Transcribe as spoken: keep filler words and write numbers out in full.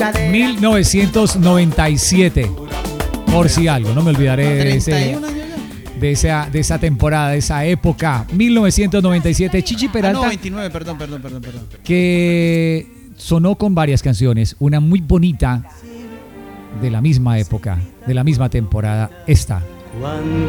mil novecientos noventa y siete. Por si algo, no me olvidaré de ese, de esa, de esa temporada, de esa época. mil novecientos noventa y siete. Chichi Peralta. Ah, no, veintinueve, perdón, perdón, perdón, perdón. Que sonó con varias canciones. Una muy bonita de la misma época, de la misma temporada. Esta. Cuando